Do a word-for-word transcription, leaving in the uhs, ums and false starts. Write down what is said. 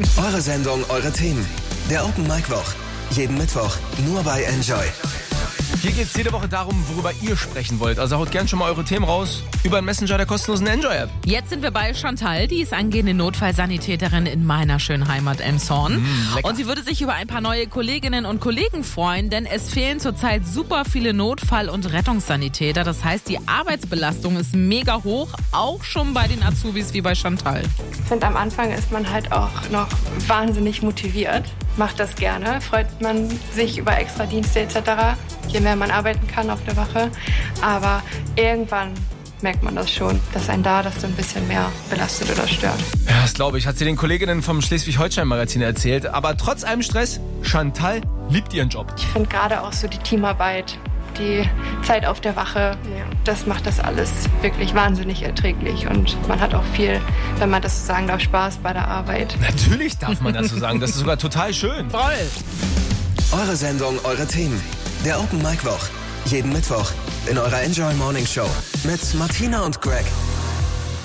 Eure Sendung, eure Themen. Der Open Mic Woch. Jeden Mittwoch nur bei Enjoy. Hier geht es jede Woche darum, worüber ihr sprechen wollt. Also haut gern schon mal eure Themen raus über den Messenger der kostenlosen Enjoy-App. Jetzt sind wir bei Chantal, die ist angehende Notfallsanitäterin in meiner schönen Heimat Elmshorn. Mm, lecker. Und sie würde sich über ein paar neue Kolleginnen und Kollegen freuen, denn es fehlen zurzeit super viele Notfall- und Rettungssanitäter. Das heißt, die Arbeitsbelastung ist mega hoch, auch schon bei den Azubis wie bei Chantal. Ich finde, am Anfang ist man halt auch noch wahnsinnig motiviert, macht das gerne, freut man sich über Extradienste et cetera, je mehr man arbeiten kann auf der Wache. Aber irgendwann merkt man das schon, dass einen da das so ein bisschen mehr belastet oder stört. Ja, das glaube ich, hat sie den Kolleginnen vom Schleswig-Holstein-Magazin erzählt. Aber trotz allem Stress, Chantal liebt ihren Job. Ich finde gerade auch so die Teamarbeit, die Zeit auf der Wache, das macht das alles wirklich wahnsinnig erträglich. Und man hat auch viel, wenn man das so sagen darf, Spaß bei der Arbeit. Natürlich darf man das so sagen, das ist sogar total schön. Voll! Eure Sendung, eure Themen. Der Open Mic Woch. Jeden Mittwoch in eurer Enjoy Morning Show mit Martina und Greg.